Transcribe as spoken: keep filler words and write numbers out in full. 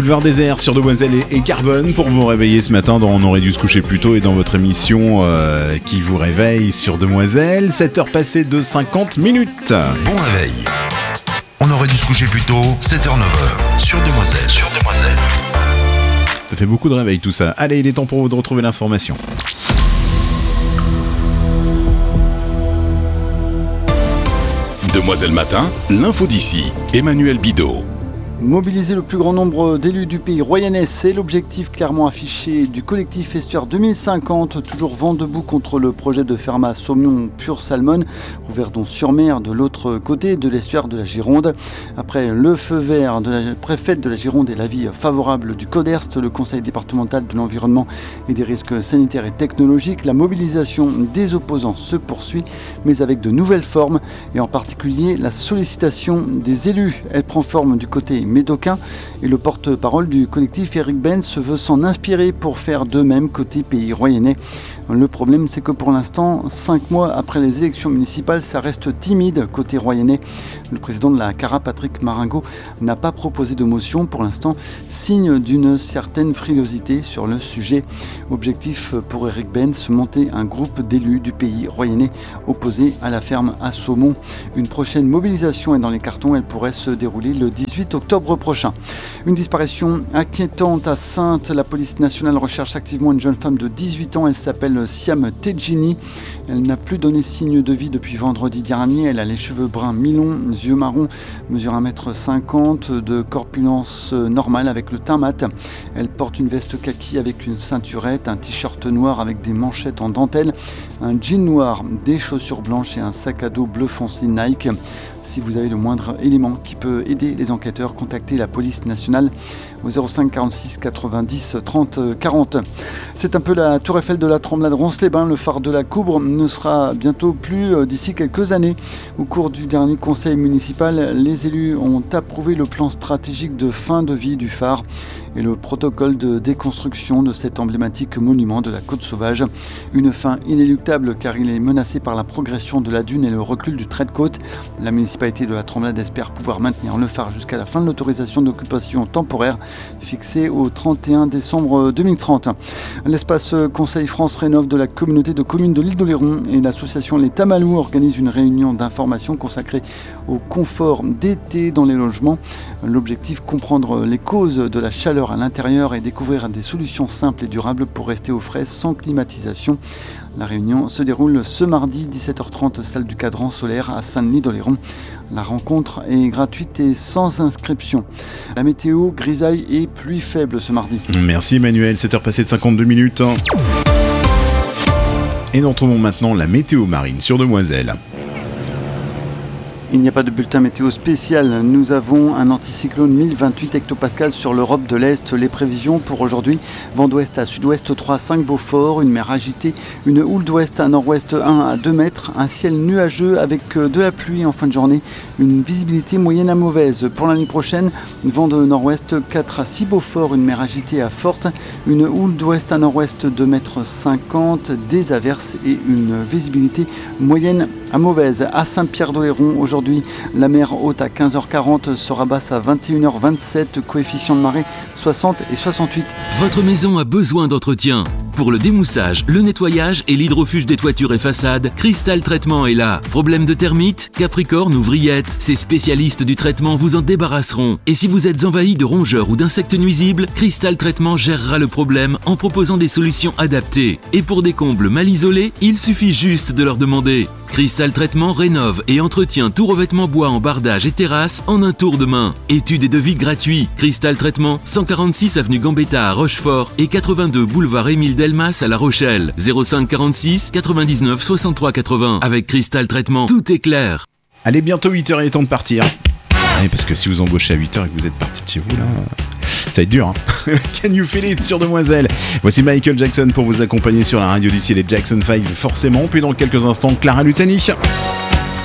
Boulevard Désert sur Demoiselle et, et Carbone pour vous réveiller ce matin dans On aurait dû se coucher plus tôt et dans votre émission euh, qui vous réveille sur Demoiselle. sept heures passées de cinquante minutes. Bon réveil. On aurait dû se coucher plus tôt, sept heures neuf heures sur Demoiselle. Sur Demoiselle. Ça fait beaucoup de réveil tout ça. Allez, il est temps pour vous de retrouver l'information. Demoiselle Matin, l'info d'ici, Emmanuel Bidot. Mobiliser le plus grand nombre d'élus du pays royannais, c'est l'objectif clairement affiché du collectif Estuaire deux mille cinquante, toujours vent debout contre le projet de Fermat Saumon Pure Salmon, Ouverdon-sur-Mer de l'autre côté de l'estuaire de la Gironde. Après le feu vert de la préfète de la Gironde et l'avis favorable du CODERST, le conseil départemental de l'environnement et des risques sanitaires et technologiques, la mobilisation des opposants se poursuit, mais avec de nouvelles formes et en particulier la sollicitation des élus. Elle prend forme du côté médocain et le porte-parole du collectif Eric Benz se veut s'en inspirer pour faire de même côté pays royannais. Le problème, c'est que pour l'instant, cinq mois après les élections municipales, ça reste timide côté royannais. Le président de la CARA, Patrick Maringo, n'a pas proposé de motion pour l'instant, signe d'une certaine frilosité sur le sujet. Objectif pour Eric Benz, monter un groupe d'élus du pays royannais opposés à la ferme à saumon. Une prochaine mobilisation est dans les cartons, elle pourrait se dérouler le dix-huit octobre prochain. Une disparition inquiétante à Saintes. La police nationale recherche activement une jeune femme de dix-huit ans. Elle s'appelle Siam Tedjini. Elle n'a plus donné signe de vie depuis vendredi dernier. Elle a les cheveux bruns mi-longs, yeux marrons, mesure un mètre cinquante, de corpulence normale avec le teint mat. Elle porte une veste kaki avec une ceinturette, un t-shirt noir avec des manchettes en dentelle, un jean noir, des chaussures blanches et un sac à dos bleu foncé Nike. Si vous avez le moindre élément qui peut aider les enquêteurs, contactez la police nationale au zéro cinq quarante-six quatre-vingt-dix trente quarante. C'est un peu la tour Eiffel de la Tremblade Ronces-les-Bains. Le phare de la Coubre ne sera bientôt plus d'ici quelques années. Au cours du dernier conseil municipal, les élus ont approuvé le plan stratégique de fin de vie du phare et le protocole de déconstruction de cet emblématique monument de la Côte Sauvage. Une fin inéluctable car il est menacé par la progression de la dune et le recul du trait de côte. La municipalité de la Tremblade espère pouvoir maintenir le phare jusqu'à la fin de l'autorisation d'occupation temporaire fixée au trente et un décembre deux mille trente. L'espace Conseil France Rénov de la communauté de communes de l'île d'Oléron et l'association Les Tamalous organisent une réunion d'information consacrée au confort d'été dans les logements. L'objectif, comprendre les causes de la chaleur à l'intérieur et découvrir des solutions simples et durables pour rester au frais sans climatisation. La réunion se déroule ce mardi dix-sept heures trente, salle du Cadran solaire à Saint-Denis-d'Oléron. La rencontre est gratuite et sans inscription. La météo, grisaille et pluie faible ce mardi. Merci Emmanuel, sept heures passées de cinquante-deux minutes. Et nous retrouvons maintenant la météo marine sur Demoiselle. Il n'y a pas de bulletin météo spécial. Nous avons un anticyclone mille vingt-huit hectopascales sur l'Europe de l'Est. Les prévisions pour aujourd'hui, vent d'ouest à sud-ouest trois à cinq Beaufort, une mer agitée, une houle d'ouest à nord-ouest un à deux mètres, un ciel nuageux avec de la pluie en fin de journée, une visibilité moyenne à mauvaise. Pour l'année prochaine, vent de nord-ouest quatre à six Beaufort, une mer agitée à forte, une houle d'ouest à nord-ouest deux mètres cinquante, des averses et une visibilité moyenne à mauvaise. À Saint-Pierre-d'Oléron, aujourd'hui, la mer haute à quinze heures quarante sera basse à vingt et une heures vingt-sept, coefficient de marée soixante et soixante-huit. Votre maison a besoin d'entretien. Pour le démoussage, le nettoyage et l'hydrofuge des toitures et façades, Cristal Traitement est là. Problème de termites, capricorne ou vrillettes, ces spécialistes du traitement vous en débarrasseront. Et si vous êtes envahi de rongeurs ou d'insectes nuisibles, Cristal Traitement gérera le problème en proposant des solutions adaptées. Et pour des combles mal isolés, il suffit juste de leur demander. Cristal Traitement rénove et entretient tout revêtement bois en bardage et terrasse en un tour de main. Études et devis gratuits. Cristal Traitement, cent quarante-six avenue Gambetta à Rochefort et quatre-vingt-deux boulevard Émile Delmas à La Rochelle. zéro cinq quarante-six quatre-vingt-dix-neuf soixante-trois quatre-vingts. Avec Cristal Traitement, tout est clair. Allez, bientôt huit heures, il est temps de partir. Ouais, parce que si vous embauchez à huit heures et que vous êtes parti de chez vous, là, ça va être dur, hein. Can you feel it sur Demoiselle. Voici Michael Jackson pour vous accompagner sur la radio d'ici, les Jackson cinq, forcément. Puis dans quelques instants, Clara Luciani.